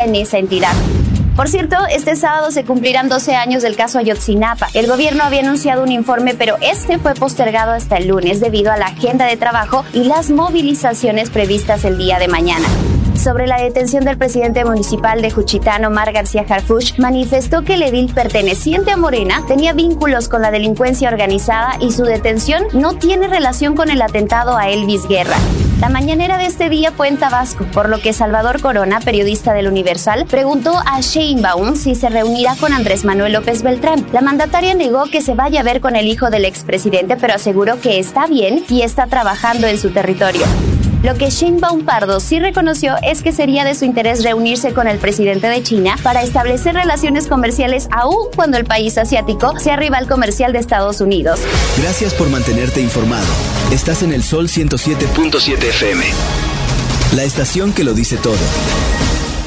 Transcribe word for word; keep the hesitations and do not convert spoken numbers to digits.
en esa entidad. Por cierto, este sábado se cumplirán doce años del caso Ayotzinapa. El gobierno había anunciado un informe, pero este fue postergado hasta el lunes debido a la agenda de trabajo y las movilizaciones previstas el día de mañana. Sobre la detención del presidente municipal de Juchitán, Omar García Harfuch, manifestó que el edil perteneciente a Morena tenía vínculos con la delincuencia organizada y su detención no tiene relación con el atentado a Elvis Guerra. La mañanera de este día fue en Tabasco, por lo que Salvador Corona, periodista del Universal, preguntó a Sheinbaum si se reunirá con Andrés Manuel López Beltrán. La mandataria negó que se vaya a ver con el hijo del expresidente, pero aseguró que está bien y está trabajando en su territorio. Lo que Sheinbaum Pardo sí reconoció es que sería de su interés reunirse con el presidente de China para establecer relaciones comerciales aún cuando el país asiático sea rival comercial de Estados Unidos. Gracias por mantenerte informado. Estás en el Sol ciento siete punto siete F M. La estación que lo dice todo.